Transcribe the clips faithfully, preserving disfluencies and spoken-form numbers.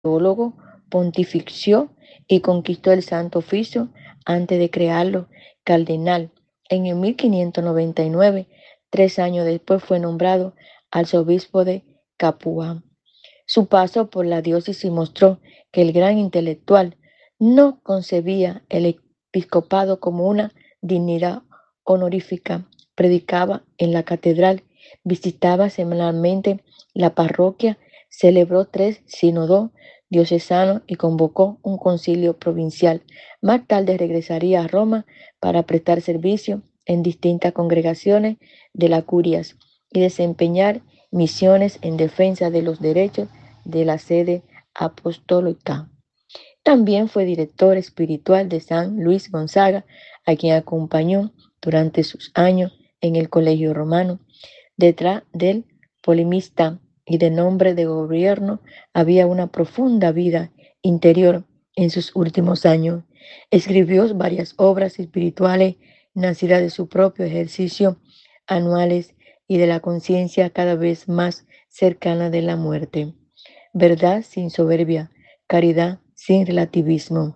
teólogo, pontifició y conquistó el santo oficio antes de crearlo cardenal. En el mil quinientos noventa y nueve, tres años después, fue nombrado arzobispo de Capua. Su paso por la diócesis mostró que el gran intelectual no concebía el episcopado como una dignidad honorífica. Predicaba en la catedral, visitaba semanalmente la parroquia, celebró tres sínodos diocesanos y convocó un concilio provincial. Más tarde regresaría a Roma para prestar servicio en distintas congregaciones de las curias y desempeñar misiones en defensa de los derechos de la sede apostólica. También fue director espiritual de San Luis Gonzaga, a quien acompañó durante sus años en el Colegio Romano. Detrás del polemista y de nombre de gobierno había una profunda vida interior en sus últimos años. Escribió varias obras espirituales nacidas de su propio ejercicio anuales y de la conciencia cada vez más cercana de la muerte. Verdad sin soberbia, caridad sin relativismo.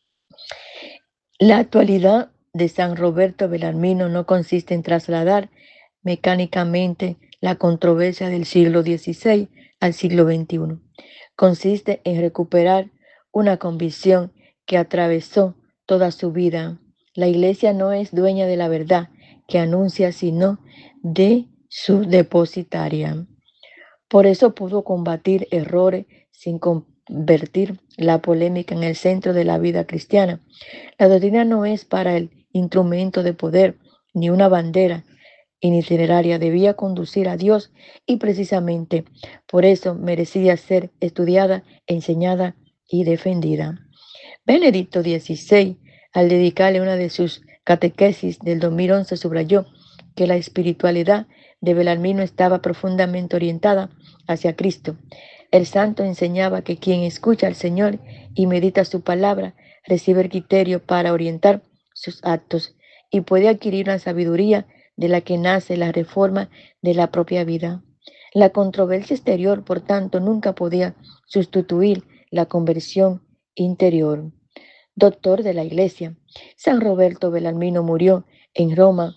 La actualidad de San Roberto Belarmino no consiste en trasladar mecánicamente la controversia del siglo dieciséis al siglo veintiuno. Consiste en recuperar una convicción que atravesó toda su vida. La Iglesia no es dueña de la verdad que anuncia, sino de su depositaria. Por eso pudo combatir errores sin convertir la polémica en el centro de la vida cristiana. La doctrina no es para el instrumento de poder ni una bandera literaria, debía conducir a Dios y precisamente por eso merecía ser estudiada, enseñada y defendida. Benedicto dieciséis, al dedicarle una de sus catequesis del dos mil once, subrayó que la espiritualidad de Belarmino estaba profundamente orientada hacia Cristo. El santo enseñaba que quien escucha al Señor y medita su palabra recibe el criterio para orientar sus actos y puede adquirir una sabiduría de la que nace la reforma de la propia vida. La controversia exterior, por tanto, nunca podía sustituir la conversión interior. Doctor de la Iglesia, San Roberto Belarmino murió en Roma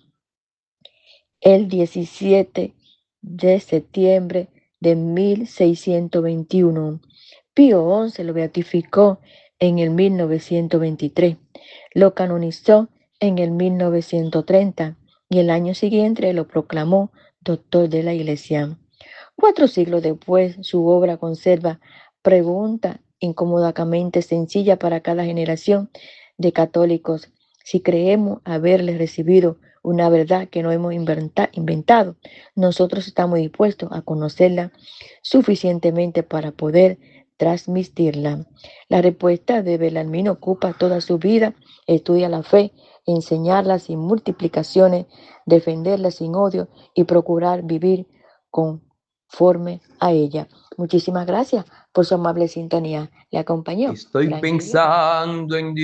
el diecisiete de septiembre de mil seiscientos veintiuno. Pío once lo beatificó en el mil novecientos veintitrés. Lo canonizó en el mil novecientos treinta y el año siguiente lo proclamó doctor de la Iglesia. Cuatro siglos después, su obra conserva pregunta incómodamente sencilla para cada generación de católicos. Si creemos haberle recibido una verdad que no hemos inventa, inventado, nosotros estamos dispuestos a conocerla suficientemente para poder transmitirla. La respuesta de Belarmino ocupa toda su vida: estudia la fe, enseñarla sin multiplicaciones, defenderla sin odio y procurar vivir conforme a ella. Muchísimas gracias por su amable sintonía. Le acompañó. Estoy pensando en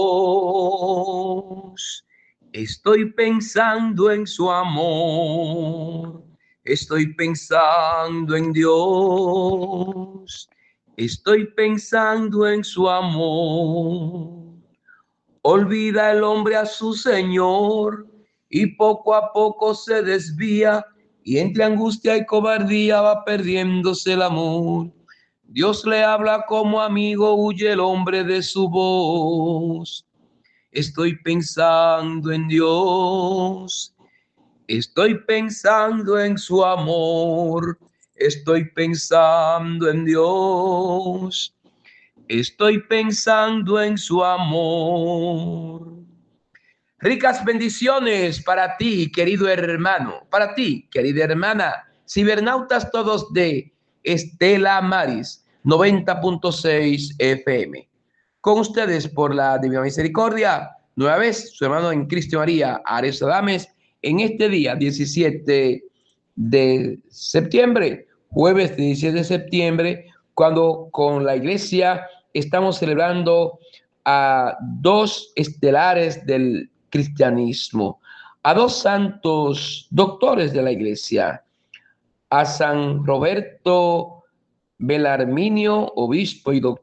Dios, estoy pensando en su amor, estoy pensando en Dios, estoy pensando en su amor. Olvida el hombre a su Señor y poco a poco se desvía y entre angustia y cobardía va perdiéndose el amor. Dios le habla como amigo, huye el hombre de su voz. Estoy pensando en Dios, estoy pensando en su amor, estoy pensando en Dios, estoy pensando en su amor. Ricas bendiciones para ti, querido hermano, para ti, querida hermana, cibernautas todos de Estela Maris, noventa punto seis F M. Con ustedes, por la Divina Misericordia, nueva vez, su hermano en Cristo María, Ares Adames, en este día diecisiete de septiembre, jueves diecisiete de septiembre, cuando con la iglesia estamos celebrando a dos estelares del cristianismo, a dos santos doctores de la iglesia, a San Roberto Belarminio, obispo y doctor